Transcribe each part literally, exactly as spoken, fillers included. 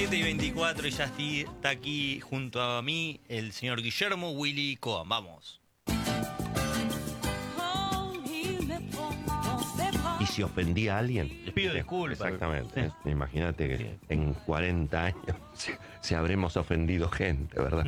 siete y veinticuatro y ya está aquí junto a mí el señor Guillermo Willy Coam. Vamos. ¿Y si ofendí a alguien? Les pido disculpas. Exactamente. Sí. Imagínate que sí. En cuarenta años se, se habremos ofendido gente, ¿verdad?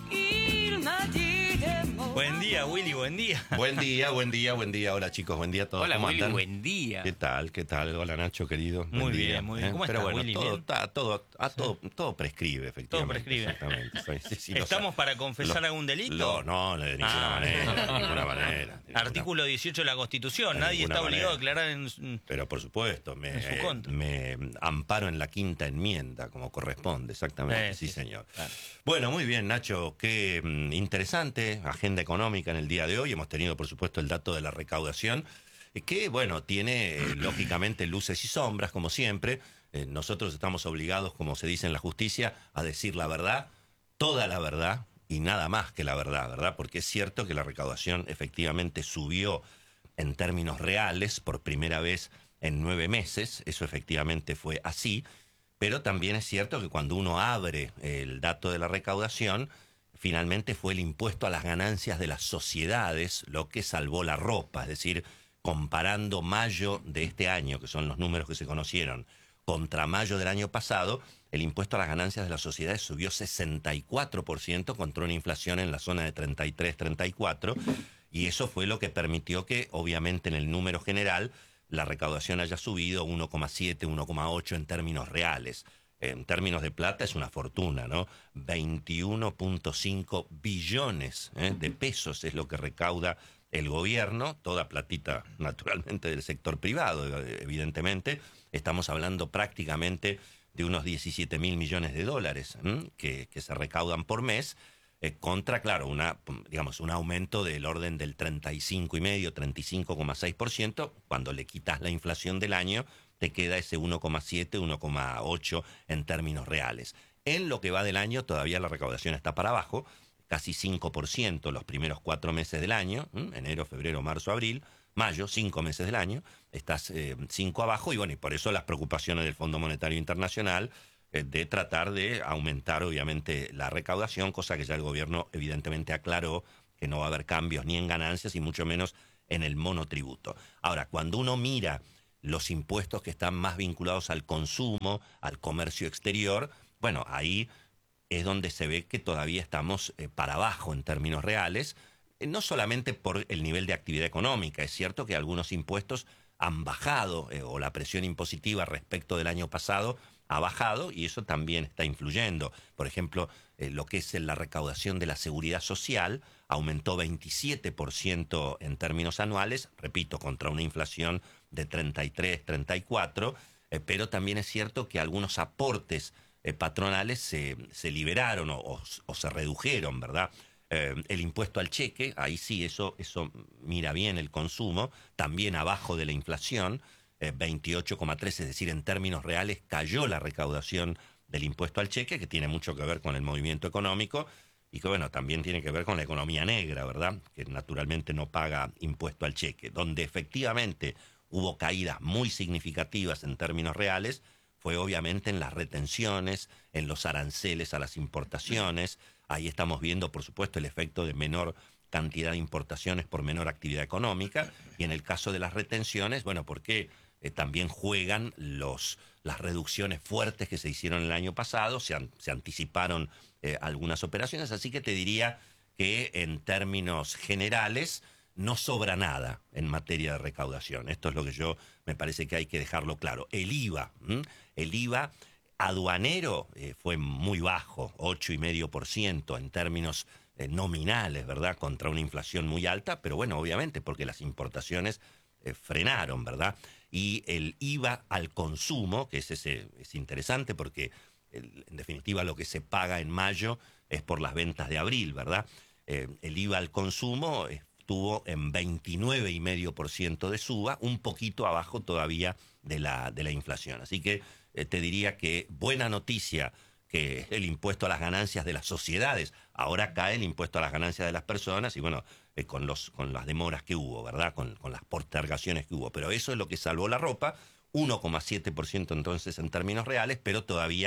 Buen día, Willy, buen día. Buen día, buen día, buen día. Hola, chicos, buen día a todos. Hola, ¿Cómo Willy, andan? buen día. ¿Qué tal? ¿Qué tal? Hola, Nacho, querido. Muy buen bien, día, muy bien. ¿eh? ¿Cómo Pero estás, bueno, Willy? todo, Bien. está, todo, a todo, todo prescribe, efectivamente. Todo prescribe. Exactamente. Sí, sí, sí, ¿Estamos los, para confesar los, algún delito? No, no, de ninguna Ah. manera, de ninguna manera. De Artículo dieciocho de la Constitución. De Nadie ninguna está obligado manera. a aclarar en... Pero por supuesto, me, En su contra. me amparo en la quinta enmienda, como corresponde, exactamente, Eh, sí, sí, señor. claro. Bueno, muy bien, Nacho, qué mm, interesante agenda económica en el día de hoy. Hemos tenido, por supuesto, el dato de la recaudación, eh, que, bueno, tiene, eh, lógicamente, luces y sombras, como siempre. Eh, nosotros estamos obligados, como se dice en la justicia, a decir la verdad, toda la verdad y nada más que la verdad, ¿verdad? Porque es cierto que la recaudación efectivamente subió en términos reales por primera vez en nueve meses, eso efectivamente fue así, pero también es cierto que cuando uno abre el dato de la recaudación, finalmente fue el impuesto a las ganancias de las sociedades lo que salvó la ropa, es decir, comparando mayo de este año, que son los números que se conocieron, contra mayo del año pasado, el impuesto a las ganancias de las sociedades subió sesenta y cuatro por ciento contra una inflación en la zona de treinta y tres, treinta y cuatro, y eso fue lo que permitió que, obviamente, en el número general, la recaudación haya subido uno coma siete, uno coma ocho en términos reales. En términos de plata es una fortuna, ¿no? veintiuno punto cinco billones ¿eh? de pesos es lo que recauda el gobierno, toda platita naturalmente del sector privado, evidentemente. Estamos hablando prácticamente de unos diecisiete mil millones de dólares ¿eh? que, que se recaudan por mes, eh, contra, claro, una, digamos, un aumento del orden del treinta y cinco coma cinco, treinta y cinco coma seis por ciento. Cuando le quitas la inflación del año, te queda ese uno coma siete, uno coma ocho en términos reales. En lo que va del año todavía la recaudación está para abajo, casi cinco por ciento los primeros cuatro meses del año, ¿eh? enero, febrero, marzo, abril, mayo, cinco meses del año, estás eh, cinco abajo, y bueno, y por eso las preocupaciones del Fondo Monetario Internacional eh, de tratar de aumentar obviamente la recaudación, cosa que ya el gobierno evidentemente aclaró que no va a haber cambios ni en ganancias y mucho menos en el monotributo. Ahora, cuando uno mira los impuestos que están más vinculados al consumo, al comercio exterior, bueno, ahí es donde se ve que todavía estamos eh, para abajo en términos reales, eh, no solamente por el nivel de actividad económica. Es cierto que algunos impuestos han bajado, eh, o la presión impositiva respecto del año pasado ha bajado, y eso también está influyendo. Por ejemplo, eh, lo que es la recaudación de la seguridad social aumentó veintisiete por ciento en términos anuales, repito, contra una inflación de treinta y tres, treinta y cuatro, eh, pero también es cierto que algunos aportes eh, patronales se, se liberaron o, o, o se redujeron, ¿verdad? Eh, el impuesto al cheque, ahí sí, eso, eso mira bien el consumo, también abajo de la inflación, eh, veintiocho coma tres, es decir, en términos reales cayó la recaudación del impuesto al cheque, que tiene mucho que ver con el movimiento económico y que, bueno, también tiene que ver con la economía negra, ¿verdad? Que naturalmente no paga impuesto al cheque. Donde efectivamente hubo caídas muy significativas en términos reales fue obviamente en las retenciones, en los aranceles a las importaciones. Ahí estamos viendo, por supuesto, el efecto de menor cantidad de importaciones por menor actividad económica. Y en el caso de las retenciones, bueno, porque eh, también juegan los, las reducciones fuertes que se hicieron el año pasado, se, an, se anticiparon eh, algunas operaciones, así que te diría que en términos generales no sobra nada en materia de recaudación. Esto es lo que yo me parece que hay que dejarlo claro. El IVA, ¿m? el IVA aduanero eh, fue muy bajo, ocho coma cinco por ciento en términos eh, nominales, ¿verdad? Contra una inflación muy alta, pero bueno, obviamente porque las importaciones eh, frenaron, ¿verdad? Y el IVA al consumo, que es, ese, es interesante porque el, en definitiva lo que se paga en mayo es por las ventas de abril, ¿verdad? Eh, el IVA al consumo es estuvo en veintinueve coma cinco por ciento de suba, un poquito abajo todavía de la, de la inflación. Así que eh, te diría que buena noticia que el impuesto a las ganancias de las sociedades, ahora cae el impuesto a las ganancias de las personas y bueno, eh, con, los, con las demoras que hubo, ¿verdad? Con, con las postergaciones que hubo. Pero eso es lo que salvó la ropa, uno coma siete por ciento entonces en términos reales, pero todavía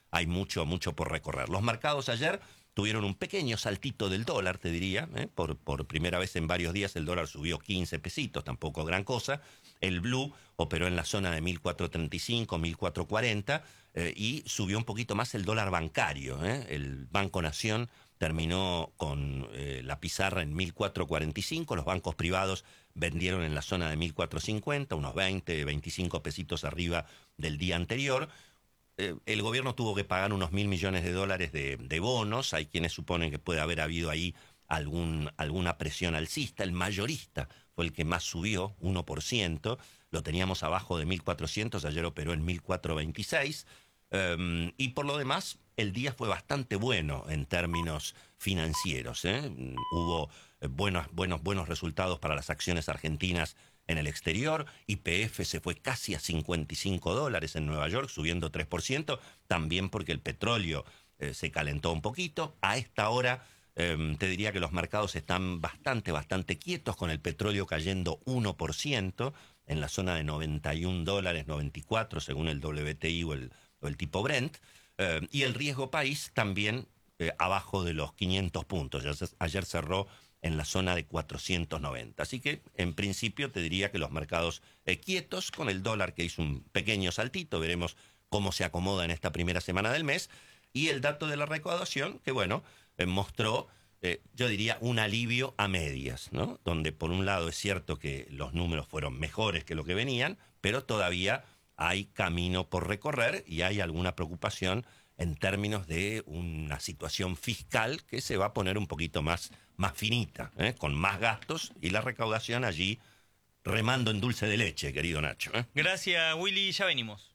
hay mucho, mucho por recorrer. Los mercados ayer tuvieron un pequeño saltito del dólar, te diría, ¿eh? por, por primera vez en varios días el dólar subió quince pesitos, tampoco gran cosa. El blue operó en la zona de mil cuatrocientos treinta y cinco, mil cuatrocientos cuarenta eh, y subió un poquito más el dólar bancario. ¿eh? El Banco Nación terminó con eh, la pizarra en mil cuatrocientos cuarenta y cinco, los bancos privados vendieron en la zona de mil cuatrocientos cincuenta, unos veinte, veinticinco pesitos arriba del día anterior. Eh, el gobierno tuvo que pagar unos mil millones de dólares de, de bonos. Hay quienes suponen que puede haber habido ahí algún, alguna presión alcista. El mayorista fue el que más subió, uno por ciento. Lo teníamos abajo de mil cuatrocientos, ayer operó en mil cuatrocientos veintiséis. Um, y por lo demás, el día fue bastante bueno en términos financieros. ¿eh? Hubo eh, buenos, buenos, buenos resultados para las acciones argentinas en el exterior. Y P F se fue casi a cincuenta y cinco dólares en Nueva York, subiendo tres por ciento, también porque el petróleo eh, se calentó un poquito. A esta hora eh, te diría que los mercados están bastante, bastante quietos, con el petróleo cayendo uno por ciento en la zona de noventa y un dólares, noventa y cuatro según el W T I o el, o el tipo Brent. Eh, y el riesgo país también eh, abajo de los quinientos puntos. Ayer, ayer cerró en la zona de cuatrocientos noventa. Así que, en principio, te diría que los mercados eh, quietos, con el dólar que hizo un pequeño saltito. Veremos cómo se acomoda en esta primera semana del mes. Y el dato de la recaudación, que bueno, eh, mostró, eh, yo diría, un alivio a medias, ¿no? Donde, por un lado, es cierto que los números fueron mejores que lo que venían, pero todavía hay camino por recorrer y hay alguna preocupación en términos de una situación fiscal que se va a poner un poquito más, más finita, ¿eh? con más gastos y la recaudación allí remando en dulce de leche, querido Nacho. ¿eh? Gracias, Willy, ya venimos.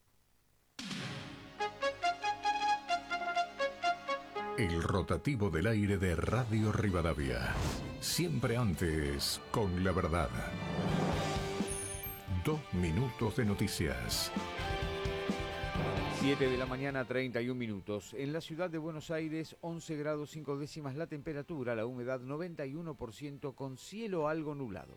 El rotativo del aire de Radio Rivadavia. Siempre antes, con la verdad. Dos minutos de noticias. siete de la mañana, treinta y un minutos. En la ciudad de Buenos Aires, once grados cinco décimas la temperatura, la humedad noventa y uno por ciento con cielo algo nublado.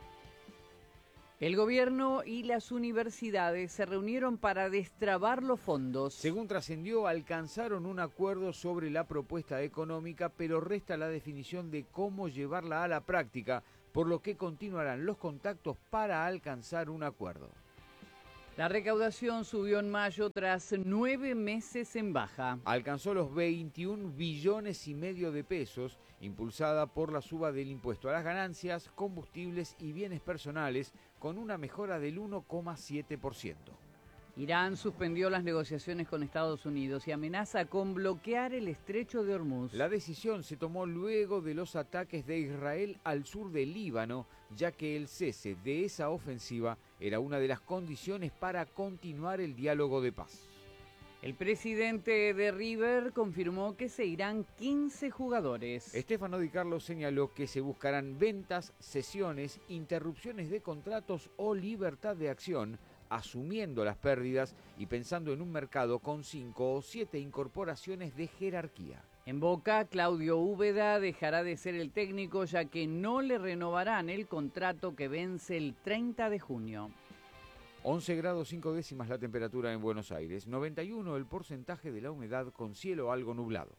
El gobierno y las universidades se reunieron para destrabar los fondos. Según trascendió, alcanzaron un acuerdo sobre la propuesta económica, pero resta la definición de cómo llevarla a la práctica, por lo que continuarán los contactos para alcanzar un acuerdo. La recaudación subió en mayo tras nueve meses en baja. Alcanzó los veintiún billones y medio de pesos, impulsada por la suba del impuesto a las ganancias, combustibles y bienes personales, con una mejora del uno coma siete por ciento. Irán suspendió las negociaciones con Estados Unidos y amenaza con bloquear el estrecho de Hormuz. La decisión se tomó luego de los ataques de Israel al sur del Líbano, ya que el cese de esa ofensiva era una de las condiciones para continuar el diálogo de paz. El presidente de River confirmó que se irán quince jugadores. Estefano Di Carlo señaló que se buscarán ventas, cesiones, interrupciones de contratos o libertad de acción, asumiendo las pérdidas y pensando en un mercado con cinco o siete incorporaciones de jerarquía. En Boca, Claudio Úbeda dejará de ser el técnico ya que no le renovarán el contrato que vence el treinta de junio. once grados cinco décimas la temperatura en Buenos Aires, noventa y uno el porcentaje de la humedad con cielo algo nublado.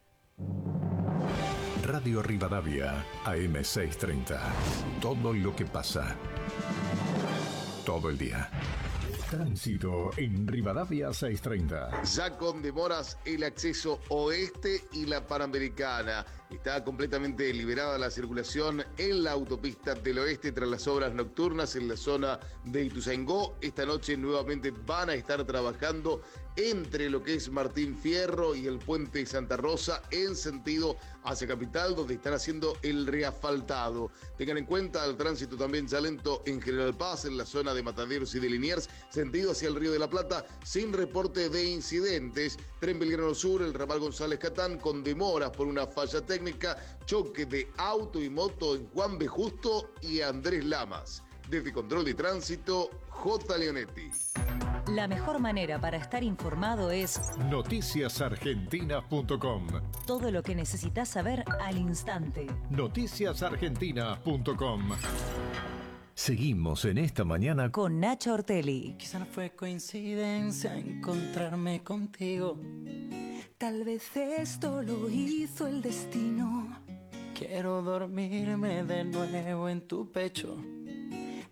Radio Rivadavia, A M seiscientos treinta. Todo lo que pasa. Todo el día. Tránsito en Rivadavia seiscientos treinta. Ya con demoras el acceso oeste y la Panamericana. Está completamente liberada la circulación en la autopista del oeste tras las obras nocturnas en la zona de Ituzaingó. Esta noche nuevamente van a estar trabajando entre lo que es Martín Fierro y el puente Santa Rosa en sentido hacia Capital, donde están haciendo el reasfaltado. Tengan en cuenta el tránsito también ya lento en General Paz, en la zona de Mataderos y de Liniers, sentido hacia el Río de la Plata, sin reporte de incidentes. Tren Belgrano Sur, el ramal González Catán, con demoras por una falla técnica, choque de auto y moto en Juan B. Justo y Andrés Lamas. Desde Control de Tránsito, J. Leonetti. La mejor manera para estar informado es noticias argentinas punto com. Todo lo que necesitas saber al instante. noticias argentinas punto com. Seguimos en esta mañana con Nacho Ortelli. Quizá no fue coincidencia encontrarme contigo. Tal vez esto lo hizo el destino. Quiero dormirme de nuevo en tu pecho.